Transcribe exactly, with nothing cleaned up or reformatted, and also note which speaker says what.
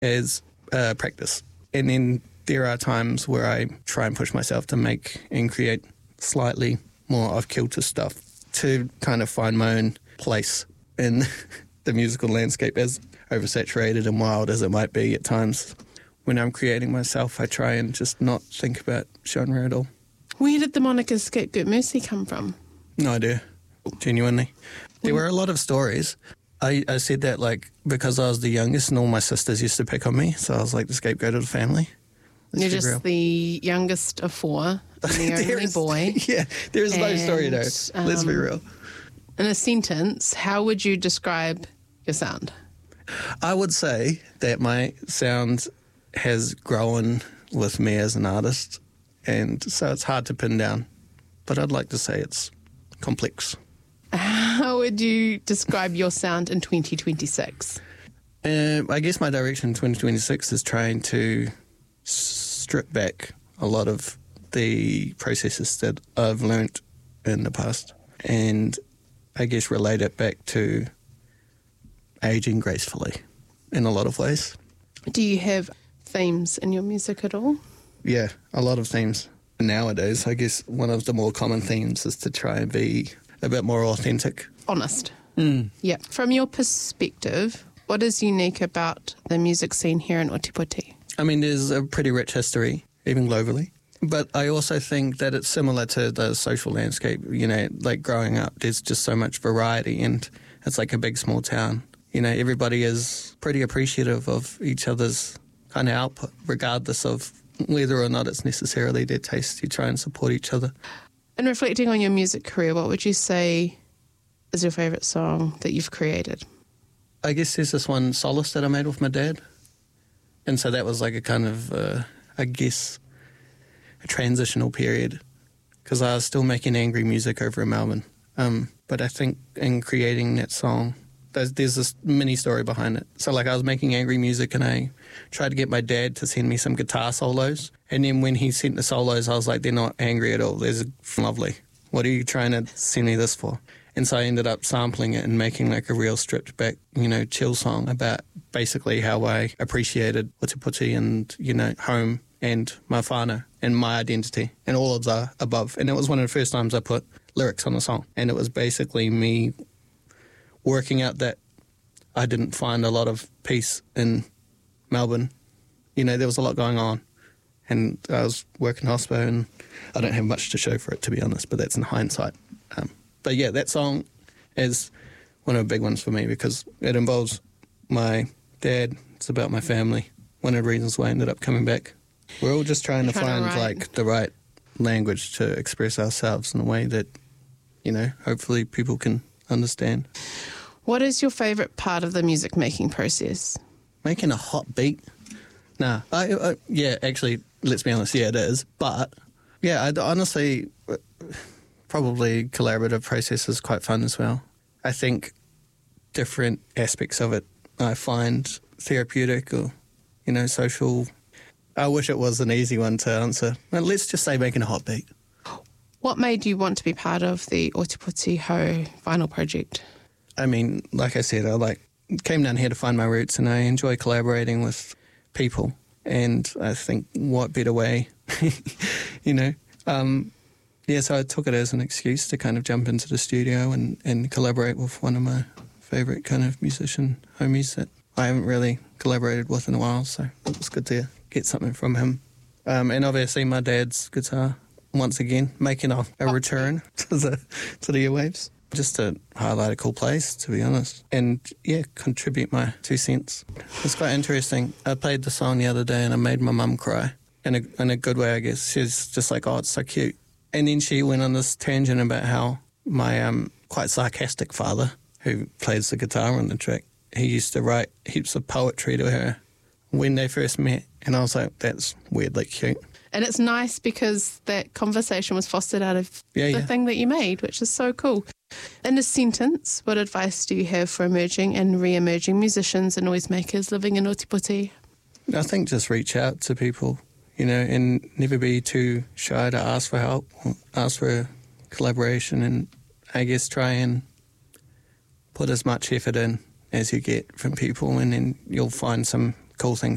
Speaker 1: as uh, practice. And then there are times where I try and push myself to make and create slightly more off-kilter stuff to kind of find my own place in the musical landscape, as oversaturated and wild as it might be at times. When I'm creating myself, I try and just not think about genre at all.
Speaker 2: Where did the moniker Scapegoat Mercy come from?
Speaker 1: No idea, genuinely. There were a lot of stories. I, I said that like because I was the youngest and all my sisters used to pick on me, so I was like the scapegoat of the family. Let's
Speaker 2: You're
Speaker 1: be
Speaker 2: just
Speaker 1: real.
Speaker 2: the youngest of four, and the
Speaker 1: There
Speaker 2: only
Speaker 1: is-
Speaker 2: boy.
Speaker 1: Yeah, there is no
Speaker 2: And,
Speaker 1: story though. Let's be
Speaker 2: um,
Speaker 1: real.
Speaker 2: In a sentence, how would you describe your sound?
Speaker 1: I would say that my sound has grown with me as an artist, and so it's hard to pin down. But I'd like to say it's complex.
Speaker 2: How would you describe your sound in twenty twenty-six?
Speaker 1: Uh, I guess my direction in twenty twenty-six is trying to strip back a lot of the processes that I've learnt in the past and I guess relate it back to aging gracefully in a lot of ways.
Speaker 2: Do you have themes in your music at all?
Speaker 1: Yeah, a lot of themes. Nowadays, I guess one of the more common themes is to try and be a bit more authentic.
Speaker 2: Honest.
Speaker 1: Mm.
Speaker 2: Yeah. From your perspective, what is unique about the music scene here in Ōtepoti?
Speaker 1: I mean, there's a pretty rich history, even globally. But I also think that it's similar to the social landscape. You know, like growing up, there's just so much variety and it's like a big, small town. You know, everybody is pretty appreciative of each other's kind of output, regardless of whether or not it's necessarily their taste. You try and support each other.
Speaker 2: In reflecting on your music career, what would you say is your favourite song that you've created?
Speaker 1: I guess there's this one, Solace, that I made with my dad. And so that was like a kind of, uh, I guess, a transitional period because I was still making angry music over in Melbourne. Um, but I think in creating that song, there's, there's this mini story behind it. So like I was making angry music and I tried to get my dad to send me some guitar solos. And then when he sent the solos, I was like, they're not angry at all. They're lovely. What are you trying to send me this for? And so I ended up sampling it and making like a real stripped back, you know, chill song about basically how I appreciated Ōtepoti and, you know, home and my whānau and my identity and all of the above. And it was one of the first times I put lyrics on the song. And it was basically me working out that I didn't find a lot of peace in Melbourne. You know, there was a lot going on. And I was working hospo and I don't have much to show for it, to be honest, but that's in hindsight. Um, but yeah, that song is one of the big ones for me because it involves my dad. It's about my family. One of the reasons why I ended up coming back. We're all just trying
Speaker 2: You're
Speaker 1: to
Speaker 2: trying to
Speaker 1: find
Speaker 2: write.
Speaker 1: like the right language to express ourselves in a way that, you know, hopefully people can understand.
Speaker 2: What is your favourite part of the music making process?
Speaker 1: Making a hot beat? Nah. I, I, yeah, actually, let's be honest, yeah, it is. But, yeah, I, honestly, probably collaborative process is quite fun as well. I think different aspects of it I find therapeutic or, you know, social. I wish it was an easy one to answer. Well, let's just say making a hot beat.
Speaker 2: What made you want to be part of the Ōtepoti Ho vinyl project?
Speaker 1: I mean, like I said, I like came down here to find my roots and I enjoy collaborating with people. And I think what better way, you know. Um, yeah, so I took it as an excuse to kind of jump into the studio and, and collaborate with one of my favourite kind of musician homies that I haven't really collaborated with in a while. So it was good to get something from him. Um, and obviously my dad's guitar, once again, making a, a return to the to the airwaves. Just to highlight a cool place, to be honest. And, yeah, contribute my two cents. It's quite interesting. I played the song the other day and I made my mum cry. In a, in a good way, I guess. She's just like, oh, it's so cute. And then she went on this tangent about how my um, quite sarcastic father, who plays the guitar on the track, he used to write heaps of poetry to her when they first met. And I was like, that's weirdly cute.
Speaker 2: And it's nice because that conversation was fostered out of
Speaker 1: Yeah,
Speaker 2: the
Speaker 1: yeah.
Speaker 2: thing that you made, which is so cool. In a sentence, what advice do you have for emerging and re-emerging musicians and noisemakers living in Ōtepoti?
Speaker 1: I think just reach out to people, you know, and never be too shy to ask for help, or ask for collaboration, and I guess try and put as much effort in as you get from people, and then you'll find some cool things